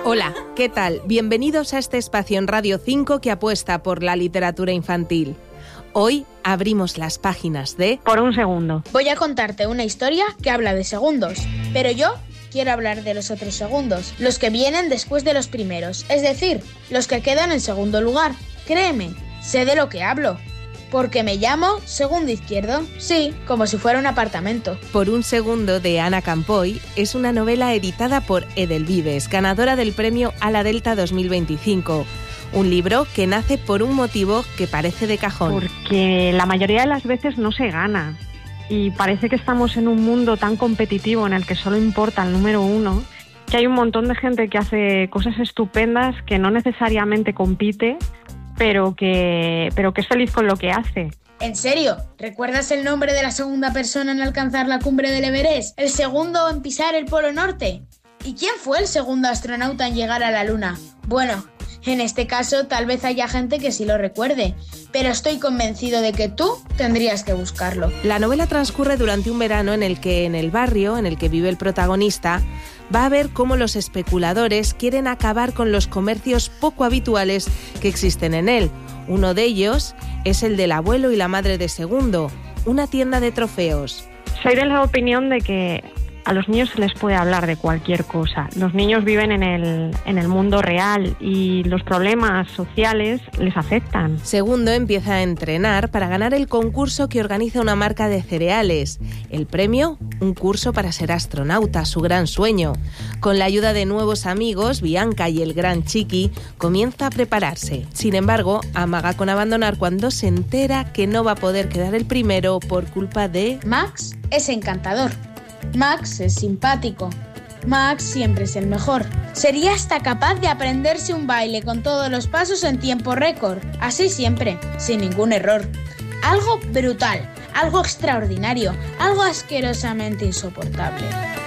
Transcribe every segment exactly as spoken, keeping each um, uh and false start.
Hola, ¿qué tal? Bienvenidos a este espacio en Radio cinco que apuesta por la literatura infantil. Hoy abrimos las páginas de Por un segundo. Voy a contarte una historia que habla de segundos, pero yo quiero hablar de los otros segundos, los que vienen después de los primeros, es decir, los que quedan en segundo lugar. Créeme, sé de lo que hablo. Porque me llamo Segundo Izquierdo, sí, como si fuera un apartamento. Por un segundo de Ana Campoy es una novela editada por Edelvives, ganadora del premio Ala Delta dos mil veinticinco. Un libro que nace por un motivo que parece de cajón. Porque la mayoría de las veces no se gana. Y parece que estamos en un mundo tan competitivo en el que solo importa el número uno, que hay un montón de gente que hace cosas estupendas, que no necesariamente compite, pero que, pero que es feliz con lo que hace. ¿En serio? ¿Recuerdas el nombre de la segunda persona en alcanzar la cumbre del Everest? ¿El segundo en pisar el Polo Norte? ¿Y quién fue el segundo astronauta en llegar a la Luna? Bueno, en este caso tal vez haya gente que sí lo recuerde, pero estoy convencido de que tú tendrías que buscarlo. La novela transcurre durante un verano en el que en el barrio en el que vive el protagonista va a ver cómo los especuladores quieren acabar con los comercios poco habituales que existen en él. Uno de ellos es el del abuelo y la madre de Segundo, una tienda de trofeos. Soy de la opinión de que a los niños se les puede hablar de cualquier cosa. Los niños viven en el, en el mundo real y los problemas sociales les afectan. Segundo empieza a entrenar para ganar el concurso que organiza una marca de cereales. El premio, un curso para ser astronauta, su gran sueño. Con la ayuda de nuevos amigos, Bianca y el gran Chiqui, comienza a prepararse. Sin embargo, amaga con abandonar cuando se entera que no va a poder quedar el primero por culpa de... Max es encantador. Max es simpático. Max siempre es el mejor. Sería hasta capaz de aprenderse un baile con todos los pasos en tiempo récord. Así siempre, sin ningún error. Algo brutal, algo extraordinario, algo asquerosamente insoportable.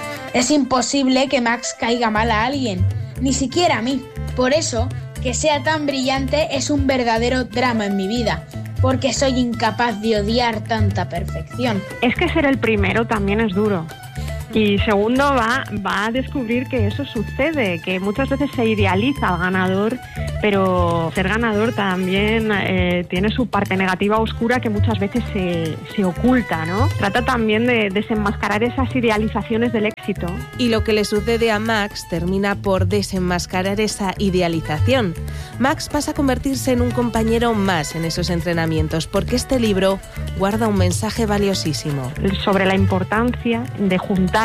Es imposible que Max caiga mal a alguien, ni siquiera a mí. Por eso, que sea tan brillante es un verdadero drama en mi vida. Porque soy incapaz de odiar tanta perfección. Es que ser el primero también es duro. Y Segundo va, va a descubrir que eso sucede, que muchas veces se idealiza al ganador, pero ser ganador también eh, tiene su parte negativa oscura que muchas veces se, se oculta, ¿no? Trata también de desenmascarar esas idealizaciones del éxito. Y lo que le sucede a Max termina por desenmascarar esa idealización. Max pasa a convertirse en un compañero más en esos entrenamientos, porque este libro guarda un mensaje valiosísimo. Sobre la importancia de juntar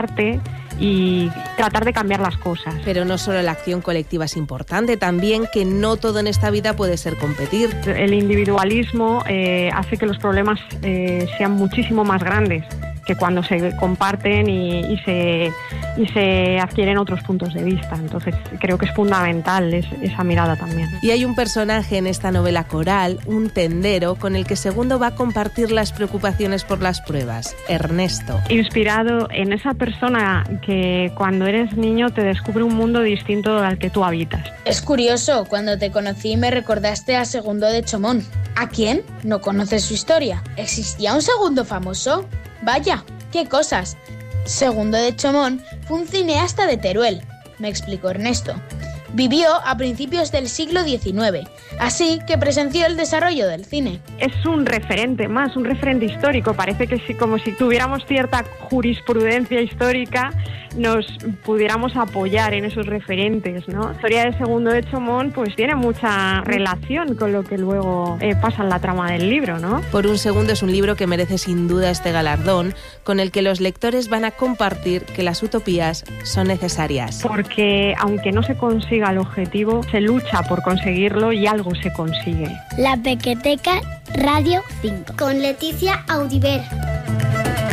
y tratar de cambiar las cosas. Pero no solo la acción colectiva es importante, también que no todo en esta vida puede ser competir. El individualismo eh, hace que los problemas eh, sean muchísimo más grandes que cuando se comparten y, y, se, y se adquieren otros puntos de vista. Entonces creo que es fundamental es, esa mirada también. Y hay un personaje en esta novela coral, un tendero, con el que Segundo va a compartir las preocupaciones por las pruebas, Ernesto. Inspirado en esa persona que cuando eres niño te descubre un mundo distinto al que tú habitas. Es curioso, cuando te conocí me recordaste a Segundo de Chomón. ¿A quién? No conoces su historia. ¿Existía un Segundo famoso? Vaya, qué cosas. Segundo de Chomón fue un cineasta de Teruel, me explicó Ernesto. Vivió a principios del siglo diecinueve, así que presenció el desarrollo del cine. Es un referente más, un referente histórico. Parece que si, como si tuviéramos cierta jurisprudencia histórica, nos pudiéramos apoyar en esos referentes, ¿no? La historia de Segundo de Chomón pues tiene mucha relación con lo que luego eh, pasa en la trama del libro, ¿no? Por un segundo es un libro que merece sin duda este galardón, con el que los lectores van a compartir que las utopías son necesarias. Porque aunque no se consiga el objetivo, se lucha por conseguirlo y algo se consigue. La Pequeteca Radio cinco con Leticia Audiver.